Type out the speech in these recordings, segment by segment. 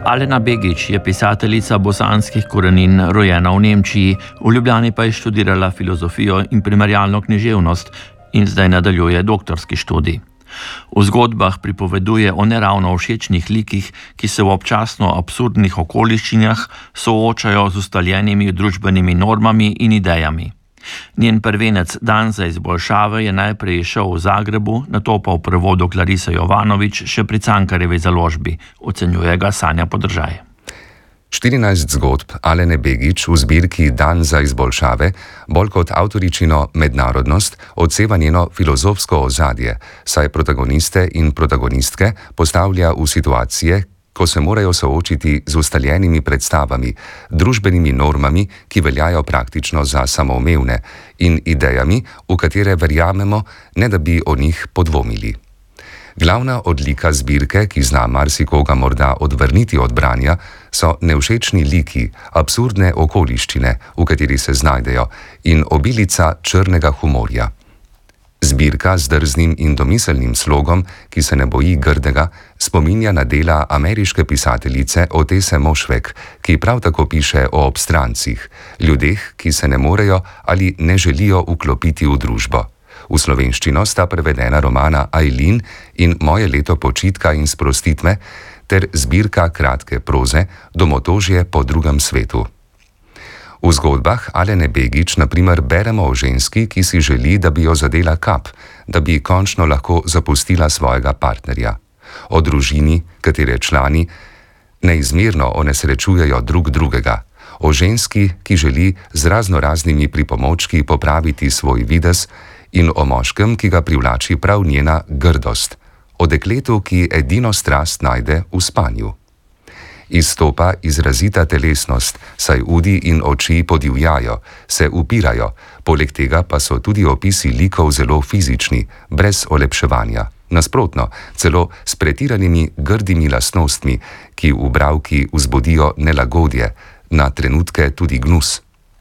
Alena Begić je pisateljica bosanskih korenin, rojena v Nemčiji, v Ljubljani pa je študirala filozofijo in primerjalno književnost in zdaj nadaljuje doktorski študij. V zgodbah pripoveduje o neravno všečnih likih, ki se v občasno absurdnih okoliščinah soočajo z ustaljenimi družbenimi normami in idejami. Njen prvenec Dan za izboljšave je najprej šel v Zagrebu, nato pa v prevodu Klarise Jovanović še pri Cankarjevi založbi, ocenjuje ga Sanja Podržaj. 14 zgodb Alene Begić v zbirki Dan za izboljšave bolj kot avtoričino mednarodnost odseva njeno filozofsko ozadje, saj protagoniste in protagonistke postavlja v situacije, ko se morajo soočiti z ustaljenimi predstavami, družbenimi normami, ki veljajo praktično za samoumevne, in idejami, v katere verjamemo, ne da bi o njih podvomili. Glavna odlika zbirke, ki zna marsikoga morda odvrniti od branja, so nevšečni liki, absurdne okoliščine, v kateri se znajdejo, in obilica črnega humorja. Zbirka z drznim in domiselnim slogom, ki se ne boji grdega, spominja na dela ameriške pisateljice Otese Mošvek, ki prav tako piše o obstrancih, ljudeh, ki se ne morejo ali ne želijo vklopiti v družbo. V slovenščino sta prevedena romana Aileen in Moje leto počitka in sprostitve ter zbirka kratke proze Domotožje po drugem svetu. V zgodbah Alene Begić na primer beremo o ženski, ki si želi, da bi jo zadela kap, da bi končno lahko zapustila svojega partnerja. O družini, katere člani neizmerno onesrečujejo drug drugega. O ženski, ki želi z raznoraznimi pripomočki popraviti svoj videz, in o moškem, ki ga privlači prav njena grdost. O dekletu, ki edino strast najde v spanju. Izstopa izrazita telesnost, saj udi in oči podivjajo, se upirajo, poleg tega pa so tudi opisi likov zelo fizični, brez olepševanja. Nasprotno, celo s pretiranimi grdimi lastnostmi, ki v bralki vzbudijo nelagodje, na trenutke tudi gnus.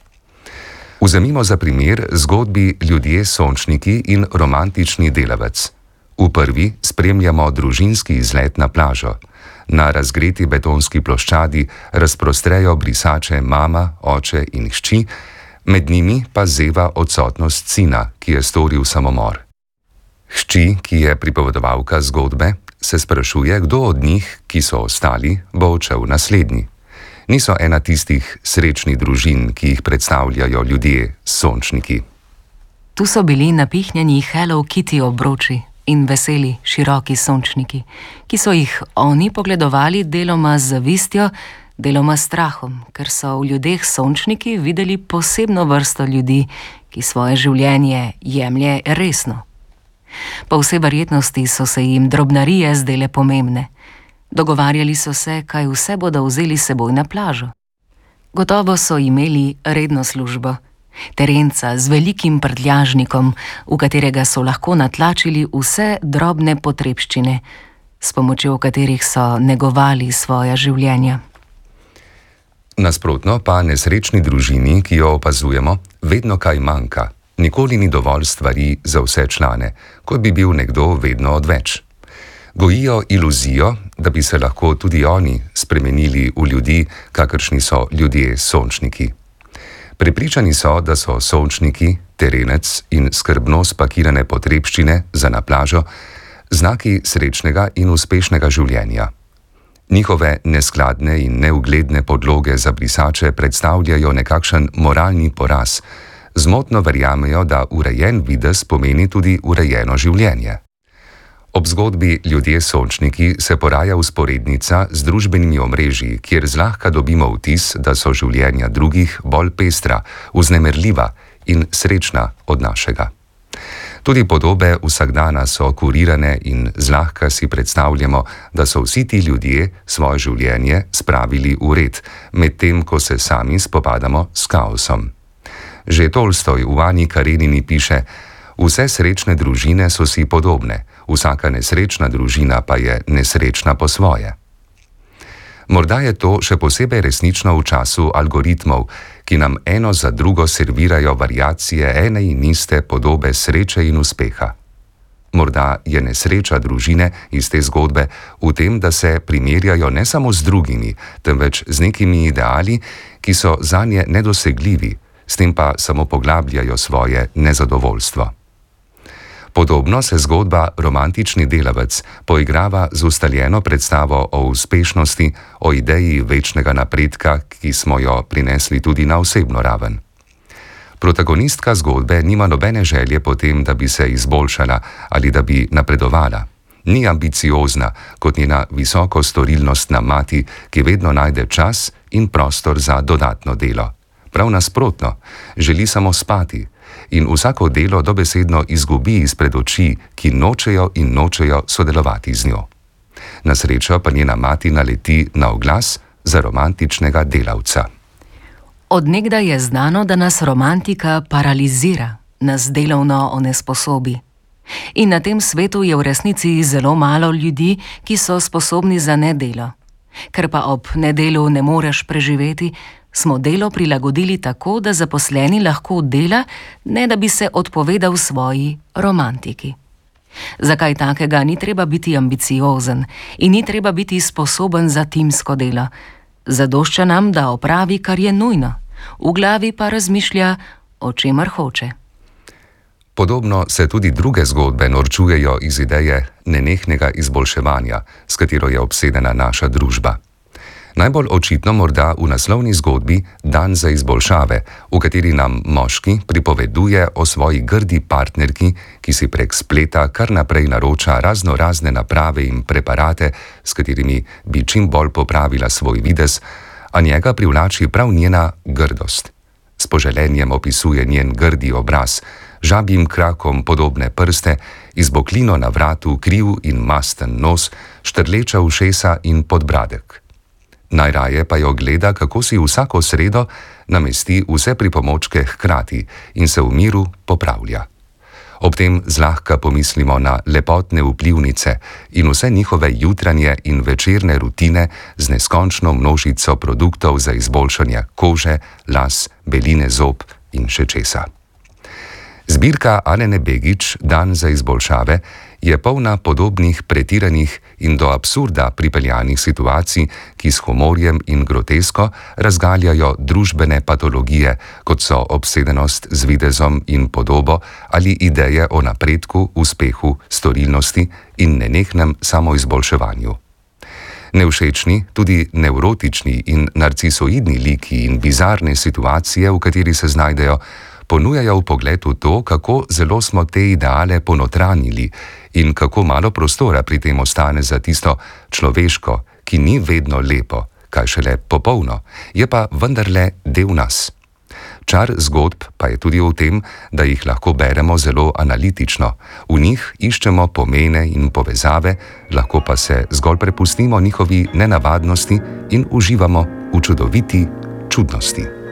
Vzemimo za primer zgodbi Ljudje sončniki in Romantični delavec. V prvi spremljamo družinski izlet na plažo. Na razgreti betonski ploščadi razprostrejo brisače mama, oče in hči, med njimi pa zeva odsotnost sina, ki je storil samomor. Hči, ki je pripovedovalka zgodbe, se sprašuje, kdo od njih, ki so ostali, bo odšel naslednji. Niso ena tistih srečnih družin, ki jih predstavljajo ljudje sončniki. Tu so bili napihnjeni Hello Kitty obroči in veseli, široki sončniki, ki so jih oni pogledovali deloma z zavistjo, deloma s strahom, ker so v ljudeh sončniki videli posebno vrsto ljudi, ki svoje življenje jemlje resno. Po vsej verjetnosti so se jim drobnarije zdele pomembne. Dogovarjali so se, kaj vse bodo vzeli seboj na plažo. Gotovo so imeli redno službo, terenca z velikim prtljažnikom, v katerega so lahko natlačili vse drobne potrebščine, s pomočjo katerih so negovali svoja življenja. Nasprotno pa nesrečni družini, ki jo opazujemo, vedno kaj manjka. Nikoli ni dovolj stvari za vse člane, kot bi bil nekdo vedno odveč. Gojijo iluzijo, da bi se lahko tudi oni spremenili v ljudi, kakršni so ljudje sončniki. Prepričani so, da so sončniki, terenec in skrbno spakirane potrebščine za na plažo znaki srečnega in uspešnega življenja. Njihove neskladne in neugledne podloge za brisače predstavljajo nekakšen moralni poraz. Zmotno verjamejo, da urejen videz pomeni tudi urejeno življenje. Ob zgodbi Ljudje sončniki se poraja vzporednica z družbenimi omrežji, kjer zlahka dobimo vtis, da so življenja drugih bolj pestra, vznemirljiva in srečna od našega. Tudi podobe vsakdana so kurirane in zlahka si predstavljamo, da so vsi ti ljudje svoje življenje spravili v red, medtem ko se sami spopadamo s kaosom. Že Tolstoj v Ani Karenini piše: vse srečne družine so si podobne, vsaka nesrečna družina pa je nesrečna po svoje. Morda je to še posebej resnično v času algoritmov, ki nam eno za drugo servirajo variacije ene in iste podobe sreče in uspeha. Morda je nesreča družine iz te zgodbe v tem, da se primerjajo ne samo z drugimi, temveč z nekimi ideali, ki so zanje nedosegljivi, s tem pa samo poglabljajo svoje nezadovoljstvo. Podobno se zgodba Romantični delavec poigrava z ustaljeno predstavo o uspešnosti, o ideji večnega napredka, ki smo jo prinesli tudi na osebno raven. Protagonistka zgodbe nima nobene želje po tem, da bi se izboljšala ali da bi napredovala. Ni ambiciozna kot njena visoko storilnostna mati, ki vedno najde čas in prostor za dodatno delo. Prav nasprotno, želi samo spati in vsako delo dobesedno izgubi izpred oči, ki nočejo sodelovati z njo. Na srečo pa njena mati naleti na oglas za romantičnega delavca. Od nekdaj je znano, da nas romantika paralizira, nas delovno onesposobi. In na tem svetu je v resnici zelo malo ljudi, ki so sposobni za nedelo. Ker pa ob nedelu ne moreš preživeti, smo delo prilagodili tako, da zaposleni lahko dela, ne da bi se odpovedal svoji romantiki. Zakaj takega ni treba biti ambiciozen in ni treba biti sposoben za timsko delo? Zadošča nam, da opravi, kar je nujno, v glavi pa razmišlja, o čemer hoče. Podobno se tudi druge zgodbe norčujejo iz ideje nenehnega izboljševanja, s katero je obsedena naša družba. Najbolj očitno morda v naslovni zgodbi Dan za izboljšave, v kateri nam moški pripoveduje o svoji grdi partnerki, ki si prek spleta kar naprej naroča razne naprave in preparate, s katerimi bi čim bolj popravila svoj videz, a njega privlači prav njena grdost. S poželenjem opisuje njen grdi obraz, žabjim krakom podobne prste, izboklino na vratu, kriv in masten nos, štrleča ušesa in podbradek. Najraje pa jo gleda, kako si vsako sredo namesti vse pripomočke hkrati in se v miru popravlja. Ob tem zlahka pomislimo na lepotne vplivnice in vse njihove jutranje in večerne rutine z neskončno množico produktov za izboljšanje kože, las, beline zob in še česa. Zbirka Alene Begić, Dan za izboljšave, je polna podobnih pretiranih in do absurda pripeljanih situacij, ki s humorjem in grotesko razgaljajo družbene patologije, kot so obsedenost z videzom in podobo ali ideje o napredku, uspehu, storilnosti in nenehnem samoizboljševanju. Nevšečni, tudi nevrotični in narcisoidni liki in bizarne situacije, v kateri se znajdejo, ponujajo vpogled v to, kako zelo smo te ideale ponotranili in kako malo prostora pri tem ostane za tisto človeško, ki ni vedno lepo, kaj šele popolno, je pa vendarle del nas. Čar zgodb pa je tudi v tem, da jih lahko beremo zelo analitično, v njih iščemo pomene in povezave, lahko pa se zgolj prepustimo njihovi nenavadnosti in uživamo v čudoviti čudnosti.